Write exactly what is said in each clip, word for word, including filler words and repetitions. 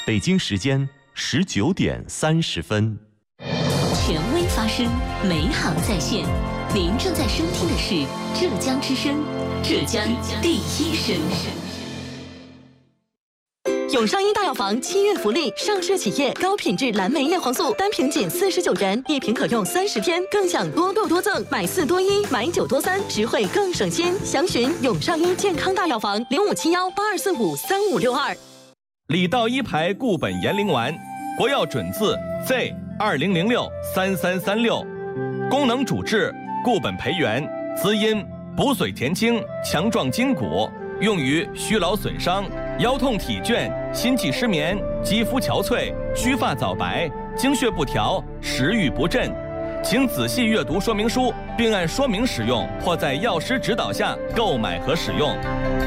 北京时间十九点三十分。 权威发声，美好在线。您正在收听的是浙江之声，浙江第一声。 永上一大药房七月福利，上市企业高品质蓝莓叶黄素单瓶仅四十九元，一瓶可用三十天，更享多购多赠，买四多一，买九多三，实惠更省心。详询永上一健康大药房零五七幺八二四五三五六二。 李道一牌固本延龄丸，国药准字 Z 二零零六三三三六，功能主治固本培元，滋阴补髓填精，强壮筋骨，用于虚劳损伤、腰痛体倦、心悸失眠、肌肤憔悴、须发早白、经血不调、食欲不振。请仔细阅读说明书，并按说明使用，或在药师指导下购买和使用。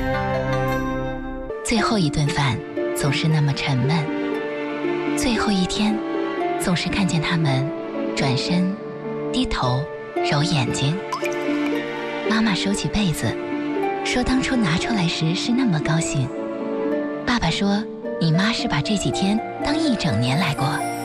最后一顿饭总是那么沉闷，最后一天总是看见他们转身低头揉眼睛。妈妈收起被子说，当初拿出来时是那么高兴。爸爸说，你妈是把这几天当一整年来过。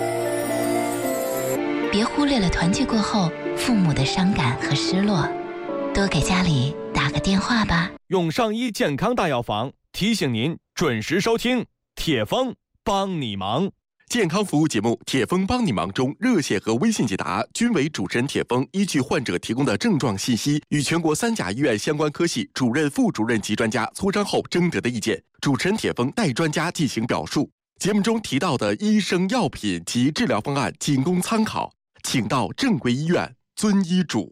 别忽略了团聚过后父母的伤感和失落，多给家里打个电话吧。 永上一健康大药房提醒您准时收听铁峰帮你忙健康服务节目《铁峰帮你忙》中，热线和微信解答均为主持人铁峰依据患者提供的症状信息，与全国三甲医院相关科系主任、副主任及专家磋商后征得的意见，主持人铁峰代专家进行表述。节目中提到的医生、药品及治疗方案仅供参考，请到正规医院遵医嘱。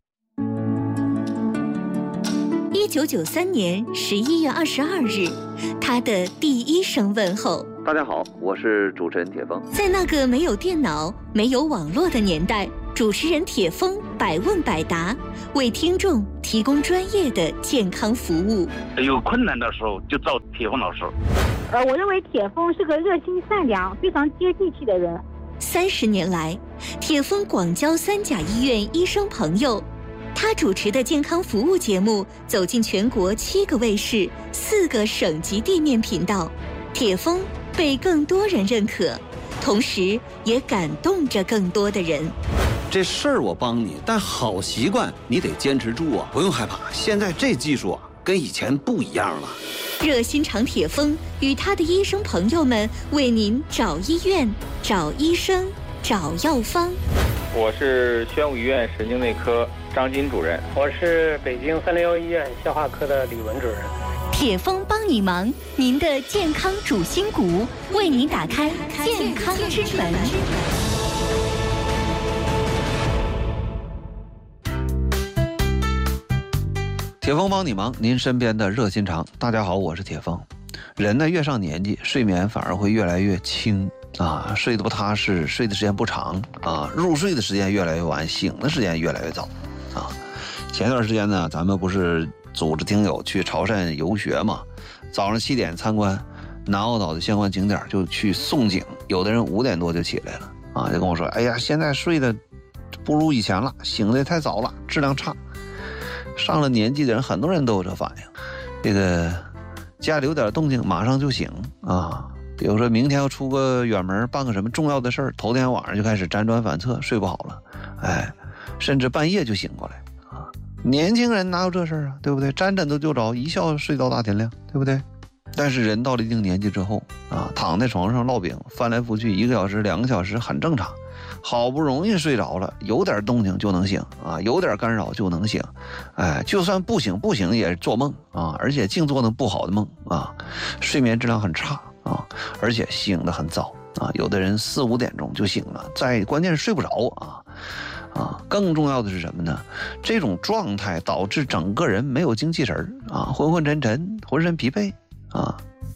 一九九三年十一月二十二日，他的第一声问候。 大家好，我是主持人铁峰。 在那个没有电脑、没有网络的年代，主持人铁峰百问百答，为听众提供专业的健康服务。 有困难的时候就找铁峰老师。 呃，我认为铁峰是个热心善良、非常接地气的人。 三十年来，铁峰广交三甲医院医生朋友。他主持的健康服务节目走进全国七个卫视、四个省级地面频道，铁峰被更多人认可，同时也感动着更多的人。 这事儿我帮你，但好习惯你得坚持住啊！不用害怕，现在这技术啊，跟以前不一样了。 热心肠铁峰与他的医生朋友们为您找医院、找医生、找药方。 我是宣武医院神经内科张金主任， 我是北京三零幺医院消化科的李文主任。 铁峰帮你忙，您的健康主心骨，为您打开健康之门。 铁峰帮你忙，您身边的热心肠。大家好，我是铁峰。人呢越上年纪，睡眠反而会越来越轻啊，睡得不踏实，睡的时间不长啊，入睡的时间越来越晚，醒的时间越来越早啊。前段时间呢，咱们不是组织听友去潮汕游学嘛，早上七点参观南澳岛的相关景点，就去诵景，有的人五点多就起来了啊，就跟我说，哎呀，现在睡得不如以前了，醒得太早了，质量差。上了年纪的人，很多人都有这反应，这个家里有点动静马上就醒啊，比如说明天要出个远门，办个什么重要的事儿，头天晚上就开始辗转反侧，睡不好了，哎，甚至半夜就醒过来啊。年轻人哪有这事儿啊，对不对？沾枕头就着，一觉睡到大天亮，对不对？但是人到了一定年纪之后啊，躺在床上烙饼，翻来覆去一个小时、两个小时很正常。好不容易睡着了，有点动静就能醒啊，有点干扰就能醒，哎，就算不醒不醒也是做梦啊，而且净做那不好的梦啊，睡眠质量很差啊，而且醒得很早啊，有的人四五点钟就醒了，再关键是睡不着啊啊，更重要的是什么呢？这种状态导致整个人没有精气神啊，昏昏沉沉，浑身疲惫啊。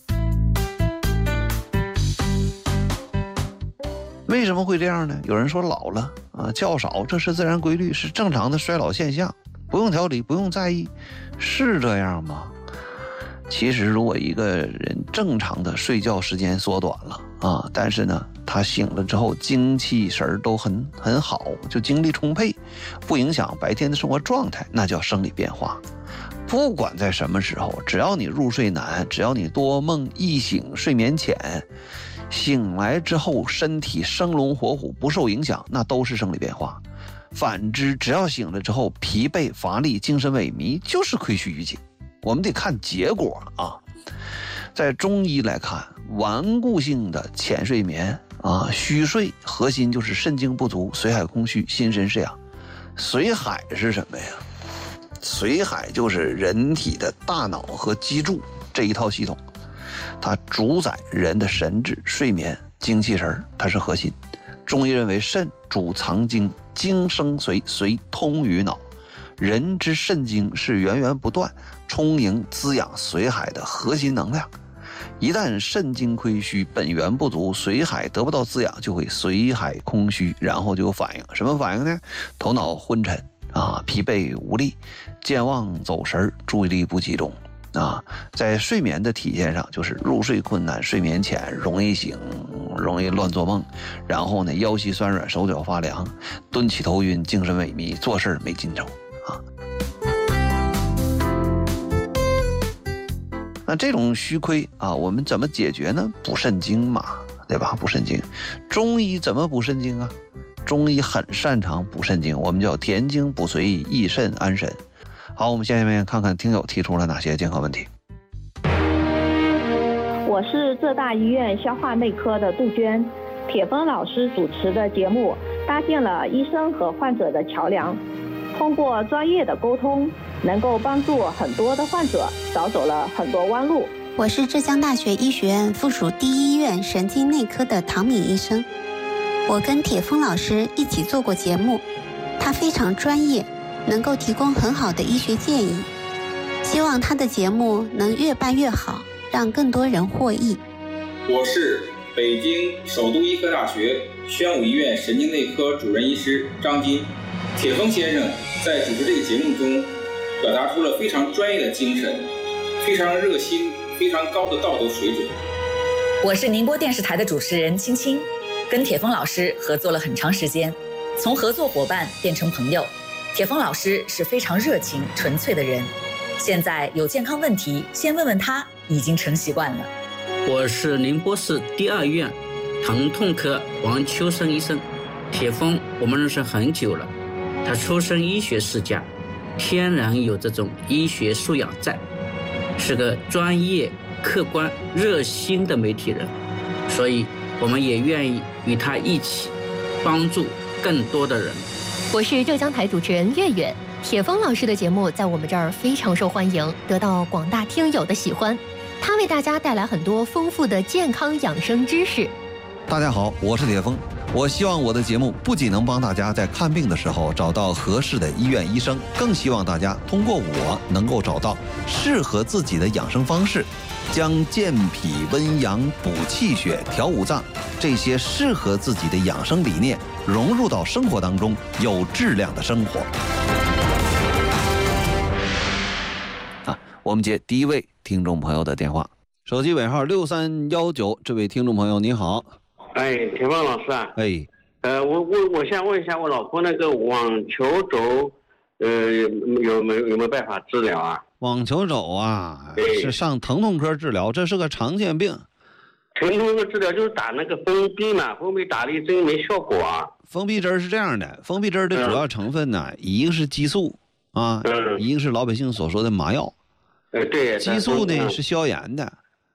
为什么会这样呢？有人说老了啊，觉少，这是自然规律，是正常的衰老现象，不用调理，不用在意，是这样吗？其实如果一个人正常的睡觉时间缩短了啊，但是呢他醒了之后精气神都很很好，就精力充沛，不影响白天的生活状态，那叫生理变化。不管在什么时候，只要你入睡难，只要你多梦易醒，睡眠浅， 醒来之后身体生龙活虎不受影响，那都是生理变化。反之，只要醒了之后疲惫乏力精神萎靡，就是亏虚淤积。我们得看结果啊。在中医来看，顽固性的浅睡眠啊，虚睡核心就是肾精不足，髓海空虚，心神失养。髓海是什么呀？髓海就是人体的大脑和脊柱这一套系统，它主宰人的神志、睡眠、精气神，它是核心。中医认为肾主藏精，精生髓，髓通于脑。人之肾精是源源不断充盈滋养髓海的核心能量。一旦肾精亏虚，本源不足，髓海得不到滋养，就会髓海空虚，然后就有反应。什么反应呢？头脑昏沉啊，疲惫无力，健忘走神，注意力不集中啊。在睡眠的体现上，就是入睡困难，睡眠浅，容易醒，容易乱做梦，然后呢，腰膝酸软，手脚发凉，顿起头晕，精神萎靡，做事没劲头啊。那这种虚亏啊，我们怎么解决呢？补肾精嘛，对吧？补肾精，中医怎么补肾精啊？中医很擅长补肾精，我们叫填精补髓，益肾安神。好，我们下面看看听友提出了哪些健康问题。 我是浙大医院消化内科的杜鹃，铁峰老师主持的节目搭建了医生和患者的桥梁，通过专业的沟通，能够帮助很多的患者少走了很多弯路。 我是浙江大学医学院附属第一医院神经内科的唐敏医生，我跟铁峰老师一起做过节目，他非常专业，能够提供很好的医学建议，希望他的节目能越办越好，让更多人获益。 我是北京首都医科大学宣武医院神经内科主任医师张金。铁峰先生在主持这个节目中表达出了非常专业的精神，非常热心，非常高的道德水准。 我是宁波电视台的主持人青青，跟铁峰老师合作了很长时间，从合作伙伴变成朋友。铁峰老师是非常热情纯粹的人，现在有健康问题先问问他已经成习惯了。 我是宁波市第二医院疼痛科王秋生医生。铁峰我们认识很久了，他出身医学世家，天然有这种医学素养在，是个专业客观热心的媒体人，所以我们也愿意与他一起帮助更多的人。 我是浙江台主持人月月，铁峰老师的节目在我们这儿非常受欢迎，得到广大听友的喜欢。他为大家带来很多丰富的健康养生知识。 大家好，我是铁峰。我希望我的节目不仅能帮大家在看病的时候找到合适的医院医生，更希望大家通过我能够找到适合自己的养生方式，将健脾温阳、补气血、调五脏这些适合自己的养生理念融入到生活当中，有质量的生活。啊，我们接第一位听众朋友的电话，手机尾号六三一九，这位听众朋友你好。 哎，铁峰老师啊， 哎， 呃，我我我想问一下，我老婆那个网球肘，呃，有没有有没有办法治疗啊？ 网球肘啊，是上疼痛科治疗，这是个常见病。 疼痛科治疗就是打那个封闭嘛，封闭打了一针没效果啊。 封闭针是这样的，封闭针的主要成分呢，嗯、一个是激素啊，嗯、一个是老百姓所说的麻药。 呃，对， 激素呢、嗯、是消炎的。